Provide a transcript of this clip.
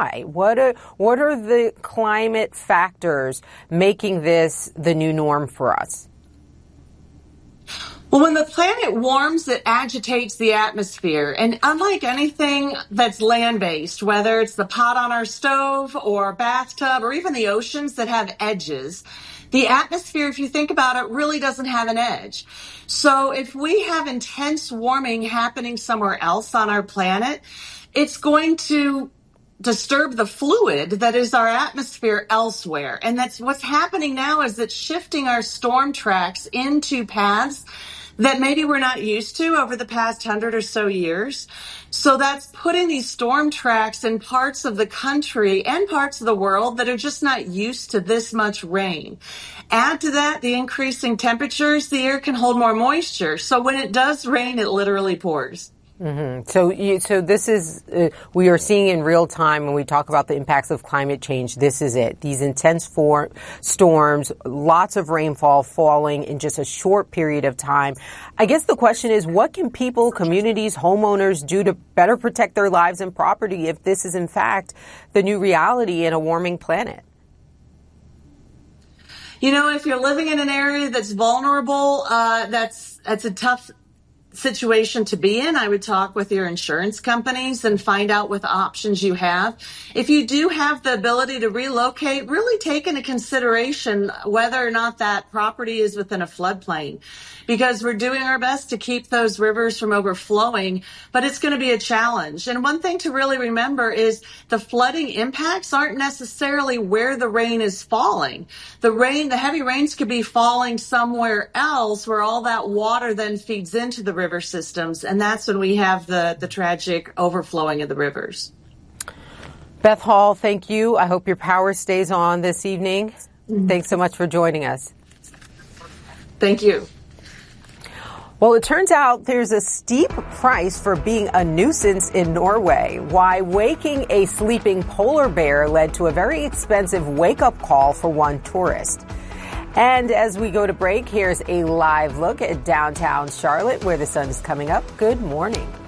why? What are the climate factors making this the new norm for us? Well, when the planet warms, it agitates the atmosphere. And unlike anything that's land-based, whether it's the pot on our stove or a bathtub or even the oceans that have edges, the atmosphere, if you think about it, really doesn't have an edge. So if we have intense warming happening somewhere else on our planet, it's going to disturb the fluid that is our atmosphere elsewhere. And that's what's happening now, is it's shifting our storm tracks into paths that maybe we're not used to over the past 100 or so years. So that's putting these storm tracks in parts of the country and parts of the world that are just not used to this much rain. Add to that the increasing temperatures, the air can hold more moisture. So when it does rain, it literally pours. Mm-hmm. So this is, we are seeing in real time when we talk about the impacts of climate change, this is it. These intense storms, lots of rainfall falling in just a short period of time. I guess the question is, what can people, communities, homeowners do to better protect their lives and property if this is in fact the new reality in a warming planet? You know, if you're living in an area that's vulnerable, that's a tough situation to be in. I would talk with your insurance companies and find out what options you have. If you do have the ability to relocate, really take into consideration whether or not that property is within a floodplain, because we're doing our best to keep those rivers from overflowing, but it's going to be a challenge. And one thing to really remember is the flooding impacts aren't necessarily where the rain is falling. The heavy rains could be falling somewhere else where all that water then feeds into the river systems, and that's when we have the tragic overflowing of the rivers. Beth Hall, thank you. I hope your power stays on this evening. Mm-hmm. Thanks so much for joining us. Thank you. Well, it turns out there's a steep price for being a nuisance in Norway. Why waking a sleeping polar bear led to a very expensive wake-up call for one tourist. And as we go to break, here's a live look at downtown Charlotte, where the sun is coming up. Good morning.